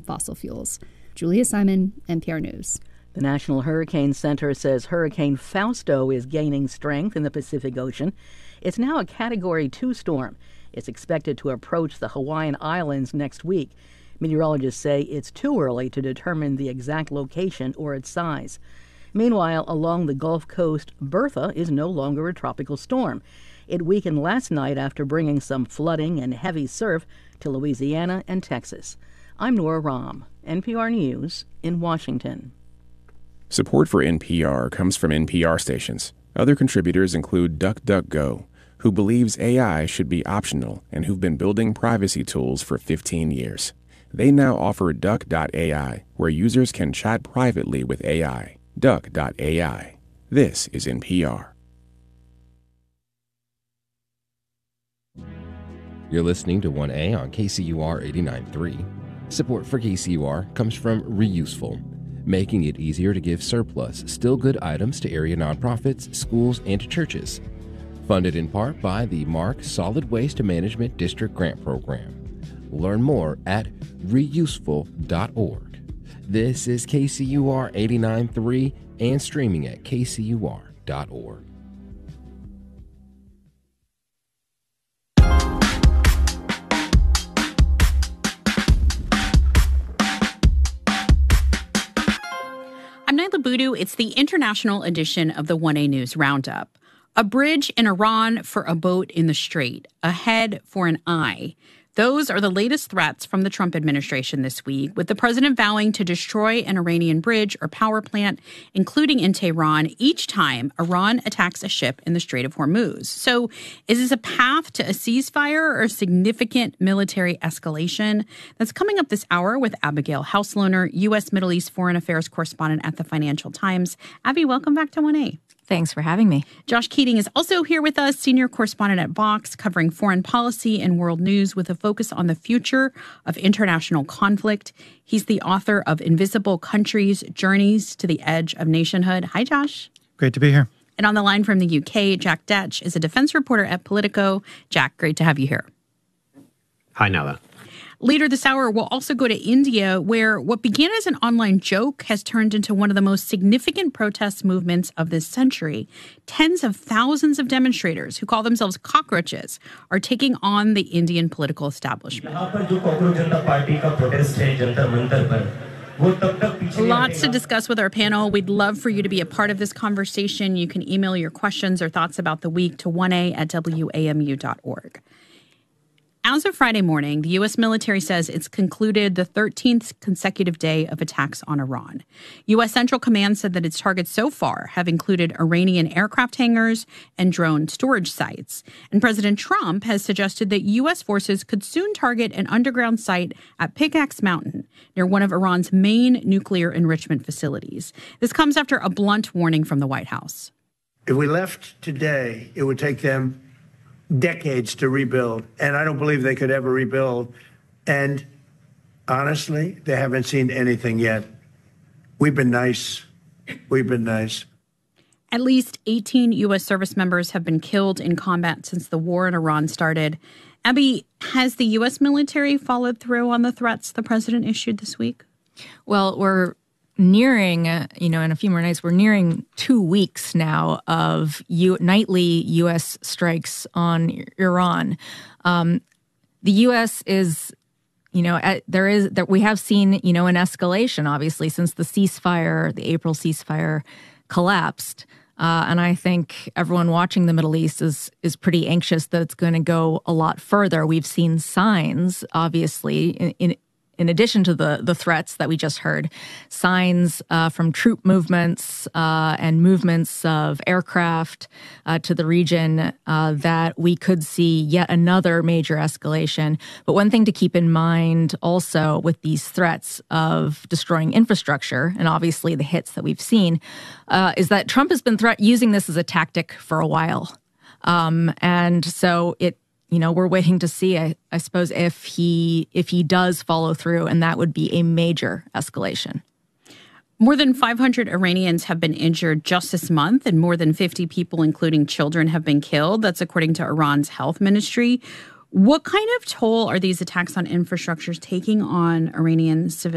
fossil fuels. Julia Simon, NPR News. The National Hurricane Center says Hurricane Fausto is gaining strength in the Pacific Ocean. It's now a Category 2 storm. It's expected to approach the Hawaiian Islands next week. Meteorologists say it's too early to determine the exact location or its size. Meanwhile, along the Gulf Coast, Bertha is no longer a tropical storm. It weakened last night after bringing some flooding and heavy surf to Louisiana and Texas. I'm Nora Rahm, NPR News in Washington. Support for NPR comes from NPR stations. Other contributors include DuckDuckGo, who believes AI should be optional and who've been building privacy tools for 15 years. They now offer Duck.ai, where users can chat privately with AI. Duck.ai. This is NPR. You're listening to 1A on KCUR 89.3. Support for KCUR comes from Reuseful, making it easier to give surplus, still good items to area nonprofits, schools, and churches. Funded in part by the MARC Solid Waste Management District Grant Program. Learn more at reuseful.org. This is KCUR 89.3 and streaming at kcur.org. I'm Nyla Boodoo. It's the international edition of the 1A News Roundup. A bridge in Iran for a boat in the Strait. A head for an eye. Those are the latest threats from the Trump administration this week, with the president vowing to destroy an Iranian bridge or power plant, including in Tehran, each time Iran attacks a ship in the Strait of Hormuz. So is this a path to a ceasefire or significant military escalation? That's coming up this hour with Abigail Hauslohner, U.S. Middle East Foreign Affairs correspondent at the Financial Times. Abby, welcome back to 1A. Thanks for having me. Josh Keating is also here with us, senior correspondent at Vox, covering foreign policy and world news with a focus on the future of international conflict. He's the author of Invisible Countries, Journeys to the Edge of Nationhood. Hi, Josh. Great to be here. And on the line from the UK, Jack Detch is a defense reporter at Politico. Jack, great to have you here. Hi, Nala. Later this hour, we'll also go to India, where what began as an online joke has turned into one of the most significant protest movements of this century. Tens of thousands of demonstrators who call themselves cockroaches are taking on the Indian political establishment. Lots to discuss with our panel. We'd love for you to be a part of this conversation. You can email your questions or thoughts about the week to 1a@wamu.org. As of Friday morning, the U.S. military says it's concluded the 13th consecutive day of attacks on Iran. U.S. Central Command said that its targets so far have included Iranian aircraft hangars and drone storage sites. And President Trump has suggested that U.S. forces could soon target an underground site at Pickaxe Mountain, near one of Iran's main nuclear enrichment facilities. This comes after a blunt warning from the White House. If we left today, it would take them decades to rebuild, and I don't believe they could ever rebuild. And honestly, they haven't seen anything yet. We've been nice. We've been nice. At least 18 U.S. service members have been killed in combat since the war in Iran started. Abby, has the U.S. military followed through on the threats the president issued this week? Well, we're nearing, in a few more nights, we're nearing 2 weeks now of nightly U.S. strikes on Iran. The U.S. is, we have seen, an escalation, obviously, since the April ceasefire collapsed. And I think everyone watching the Middle East is pretty anxious that it's going to go a lot further. We've seen signs, obviously, in addition to the threats that we just heard, signs from troop movements and movements of aircraft to the region that we could see yet another major escalation. But one thing to keep in mind also with these threats of destroying infrastructure, and obviously the hits that we've seen, is that Trump has been using this as a tactic for a while. And so we're waiting to see, I suppose, if he does follow through, and that would be a major escalation. More than 500 Iranians have been injured just this month, and more than 50 people, including children, have been killed. That's according to Iran's health ministry. What kind of toll are these attacks on infrastructures taking on Iranian civilians?